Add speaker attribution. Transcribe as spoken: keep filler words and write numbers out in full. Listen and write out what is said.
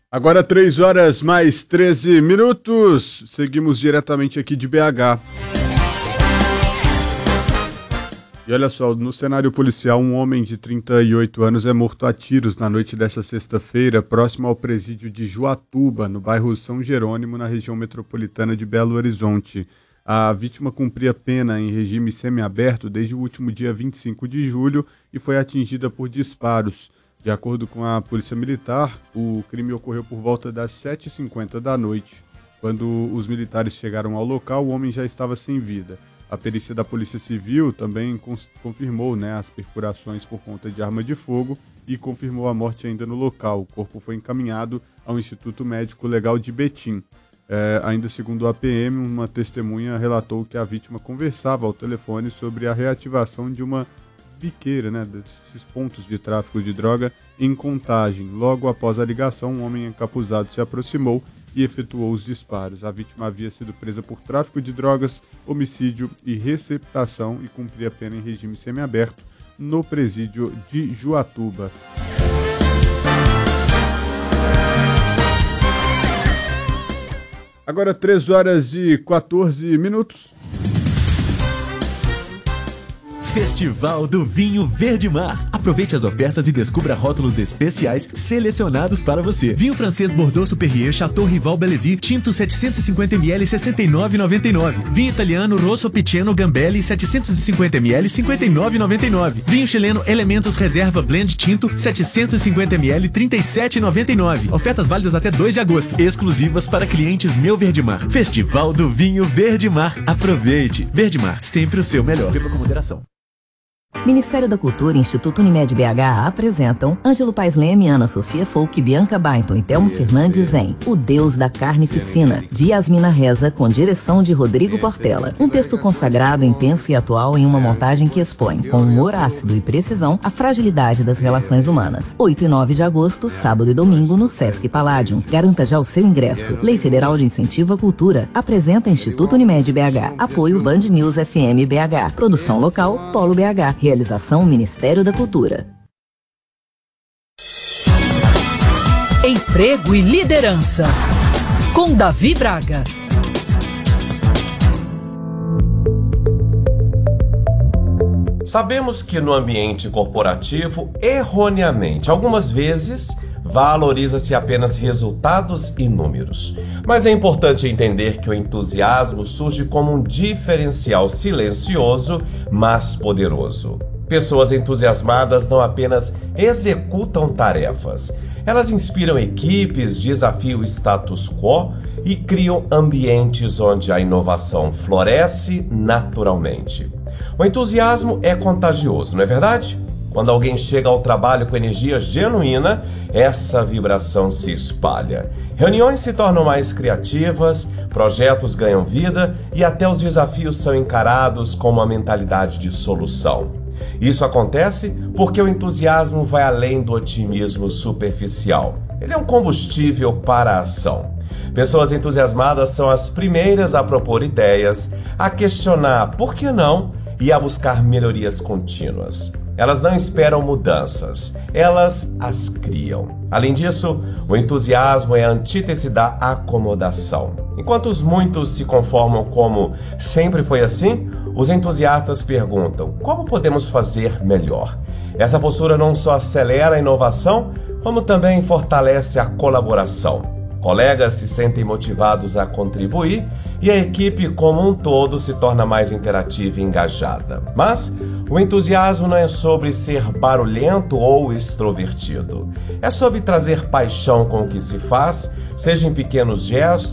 Speaker 1: Agora três horas mais treze minutos, seguimos diretamente aqui de B H. E olha só, no cenário policial, um homem de trinta e oito anos é morto a tiros na noite desta sexta-feira, próximo ao presídio de Juatuba, no bairro São Jerônimo, na região metropolitana de Belo Horizonte. A vítima cumpria pena em regime semiaberto desde o último dia vinte e cinco de julho e foi atingida por disparos. De acordo com a Polícia Militar, o crime ocorreu por volta das sete e cinquenta da noite. Quando os militares chegaram ao local, o homem já estava sem vida. A perícia da Polícia Civil também cons- confirmou né, as perfurações por conta de arma de fogo e confirmou a morte ainda no local. O corpo foi encaminhado ao Instituto Médico Legal de Betim. É, ainda segundo a P M, uma testemunha relatou que a vítima conversava ao telefone sobre a reativação de uma biqueira, né, desses pontos de tráfico de droga em Contagem. Logo após a ligação, um homem encapuzado se aproximou e efetuou os disparos. A vítima havia sido presa por tráfico de drogas, homicídio e receptação e cumpria pena em regime semiaberto no presídio de Juatuba. Agora três horas e quatorze minutos.
Speaker 2: Festival do Vinho Verde Mar. Aproveite as ofertas e descubra rótulos especiais selecionados para você. Vinho francês Bordeaux Superior Chateau Rival Bellevue Tinto setecentos e cinquenta mililitros sessenta e nove reais e noventa e nove centavos. Vinho italiano Rosso Piceno Gambelli setecentos e cinquenta mililitros cinquenta e nove reais e noventa e nove centavos. Vinho chileno Elementos Reserva Blend Tinto setecentos e cinquenta mililitros trinta e sete reais e noventa e nove centavos. Ofertas válidas até dois de agosto. Exclusivas para clientes Meu Verde Mar. Festival do Vinho Verde Mar. Aproveite. Verde Mar, sempre o seu melhor. Beba com moderação.
Speaker 3: Ministério da Cultura e Instituto Unimed B H apresentam Ângelo Paes Leme, Ana Sofia Folk, Bianca Bainton e Telmo Fernandes em O Deus da Carnificina, de Yasmina Reza, com direção de Rodrigo Portela. Um texto consagrado, intenso e atual em uma montagem que expõe, com humor ácido e precisão, a fragilidade das relações humanas. oito e nove de agosto, sábado e domingo, no Sesc Palladium. Garanta já o seu ingresso. Lei Federal de Incentivo à Cultura. Apresenta Instituto Unimed B H. Apoio Band News F M B H. Produção local, Polo B H. Realização Ministério da Cultura.
Speaker 4: Emprego e liderança. Com Davi Braga.
Speaker 5: Sabemos que no ambiente corporativo, erroneamente, algumas vezes, valoriza-se apenas resultados e números. Mas é importante entender que o entusiasmo surge como um diferencial silencioso, mas poderoso. Pessoas entusiasmadas não apenas executam tarefas, elas inspiram equipes, desafiam o status quo e criam ambientes onde a inovação floresce naturalmente. O entusiasmo é contagioso, não é verdade? Quando alguém chega ao trabalho com energia genuína, essa vibração se espalha. Reuniões se tornam mais criativas, projetos ganham vida e até os desafios são encarados com uma mentalidade de solução. Isso acontece porque o entusiasmo vai além do otimismo superficial. Ele é um combustível para a ação. Pessoas entusiasmadas são as primeiras a propor ideias, a questionar por que não e a buscar melhorias contínuas. Elas não esperam mudanças, elas as criam. Além disso, o entusiasmo é a antítese da acomodação. Enquanto os muitos se conformam como sempre foi assim, os entusiastas perguntam como podemos fazer melhor. Essa postura não só acelera a inovação, como também fortalece a colaboração. Colegas se sentem motivados a contribuir e a equipe como um todo se torna mais interativa e engajada. Mas o entusiasmo não é sobre ser barulhento ou extrovertido. É sobre trazer paixão com o que se faz, seja em pequenos gestos,